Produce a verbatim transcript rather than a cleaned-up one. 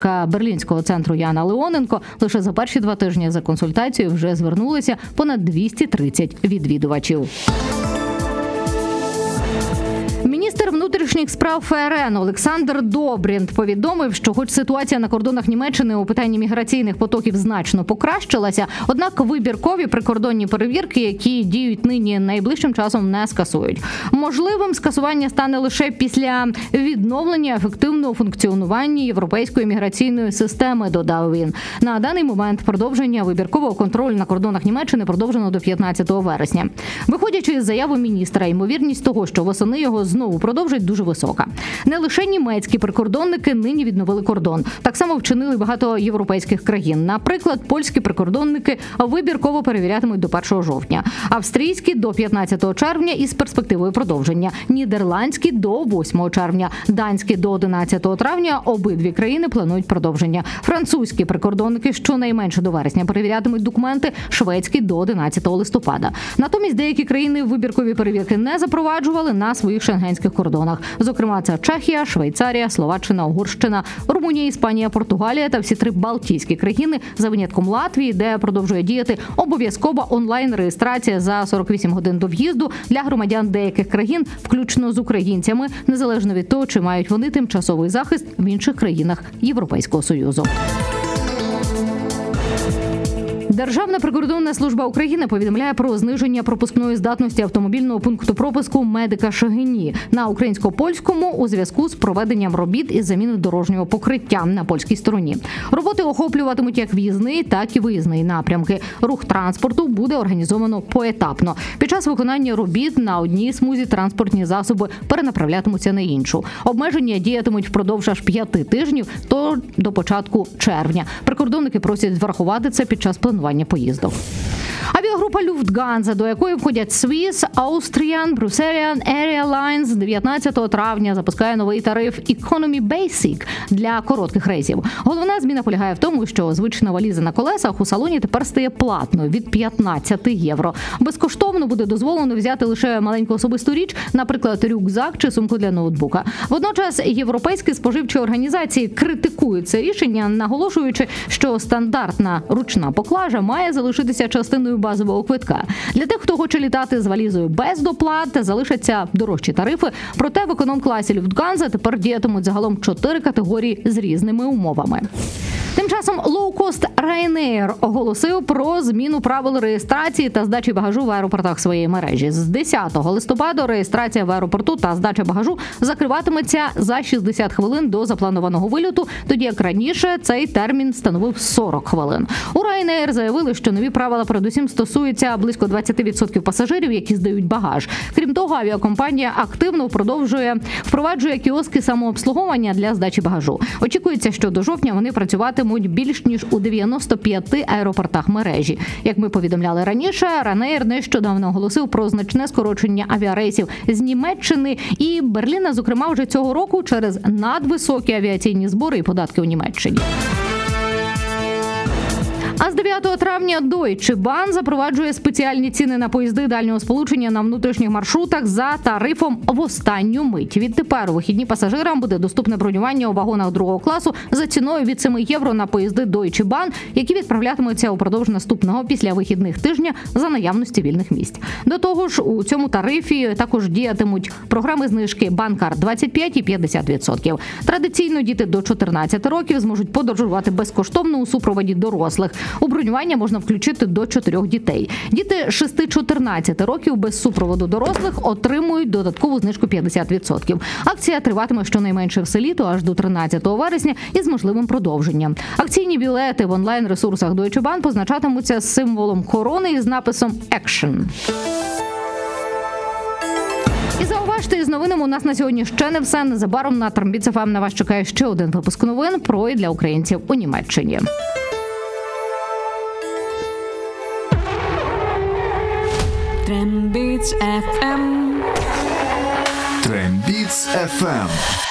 Берлінського центру Яна Леоненко. Лише за перші два тижні за консультацією вже звернулися понад двісті тридцять відвідувачів. Міністр внутрішніх справ ФРН Олександр Добрінт повідомив, що хоч ситуація на кордонах Німеччини у питанні міграційних потоків значно покращилася, однак вибіркові прикордонні перевірки, які діють нині, найближчим часом не скасують. Можливим скасування стане лише після відновлення ефективного функціонування європейської міграційної системи, додав він. На даний момент продовження вибіркового контролю на кордонах Німеччини продовжено до п'ятнадцятого вересня. Виходячи з заяви міністра, ймовірність того, що восени його знову продовжать, дуже висока. Не лише німецькі прикордонники нині відновили кордон. Так само вчинили багато європейських країн. Наприклад, польські прикордонники вибірково перевірятимуть до першого жовтня. Австрійські – до п'ятнадцятого червня із перспективою продовження. Нідерландські – до восьмого червня. Данські – до одинадцятого травня. Обидві країни планують продовження. Французькі прикордонники щонайменше до вересня перевірятимуть документи. Шведські – до одинадцятого листопада. Натомість деякі країни вибіркові перевірки не запроваджували на своїх шенгенських кордонах. Зокрема, це Чехія, Швейцарія, Словаччина, Угорщина, Румунія, Іспанія, Португалія та всі три балтійські країни, за винятком Латвії, де продовжує діяти обов'язкова онлайн-реєстрація за сорок вісім годин до в'їзду для громадян деяких країн, включно з українцями, незалежно від того, чи мають вони тимчасовий захист в інших країнах Європейського Союзу. Державна прикордонна служба України повідомляє про зниження пропускної здатності автомобільного пункту пропуску Медика Шегині на українсько-польському у зв'язку з проведенням робіт із заміни дорожнього покриття на польській стороні. Роботи охоплюватимуть як в'їзний, так і виїзний напрямки. Рух транспорту буде організовано поетапно. Під час виконання робіт на одній смузі транспортні засоби перенаправлятимуться на іншу. Обмеження діятимуть впродовж аж п'яти тижнів, то до початку червня. Прикордонники просять врахувати це під час планування поїздок. Авіагрупа Люфтганза, до якої входять Swiss, Austrian, Brusselian Airlines, дев'ятнадцятого травня запускає новий тариф Economy Basic для коротких рейсів. Головна зміна полягає в тому, що звична валіза на колесах у салоні тепер стає платною від п'ятнадцять євро. Безкоштовно буде дозволено взяти лише маленьку особисту річ, наприклад, рюкзак чи сумку для ноутбука. Водночас європейські споживчі організації критикують це рішення, наголошуючи, що стандартна ручна поклажа має залишитися частиною базового квитка. Для тих, хто хоче літати з валізою без доплат, залишаться дорожчі тарифи. Проте в економ-класі Люфтганза тепер діятимуть загалом чотири категорії з різними умовами. Тим часом лоукост Ryanair оголосив про зміну правил реєстрації та здачі багажу в аеропортах своєї мережі. З десятого листопада реєстрація в аеропорту та здача багажу закриватиметься за шістдесят хвилин до запланованого вильоту, тоді як раніше цей термін становив сорок хвилин. У Ryanair заявили, що нові правила передусім стосуються близько двадцять відсотків пасажирів, які здають багаж. Крім того, авіакомпанія активно продовжує впроваджує кіоски самообслуговування для здачі багажу. Очікується, що до жовтня вони працюватимуть більш ніж у дев'яноста п'яти аеропортах мережі. Як ми повідомляли раніше, Ryanair нещодавно оголосив про значне скорочення авіарейсів з Німеччини і Берліна, зокрема, вже цього року через надвисокі авіаційні збори і податки у Німеччині. А з дев'ятого травня Deutsche Bahn запроваджує спеціальні ціни на поїзди дальнього сполучення на внутрішніх маршрутах за тарифом в останню мить. Відтепер у вихідні пасажирам буде доступне бронювання у вагонах другого класу за ціною від семи євро на поїзди Deutsche Bahn, які відправлятимуться упродовж наступного після вихідних тижня за наявності вільних місць. До того ж, у цьому тарифі також діятимуть програми знижки Банкар двадцять п'ять і п'ятдесят відсотків. Традиційно діти до чотирнадцяти років зможуть подорожувати безкоштовно у супроводі дорослих. У бронювання можна включити до чотирьох дітей. Діти шести-чотирнадцяти років без супроводу дорослих отримують додаткову знижку п'ятдесят відсотків. Акція триватиме щонайменше все літо аж до тринадцятого вересня із можливим продовженням. Акційні білети в онлайн-ресурсах Deutsche Bahn позначатимуться з символом корони із написом «Action». І зауважте, із новинами у нас на сьогодні ще не все. Незабаром на Трембіц еф ем на вас чекає ще один випуск новин про і для українців у Німеччині. Трембіц еф ем. Трембіц еф ем.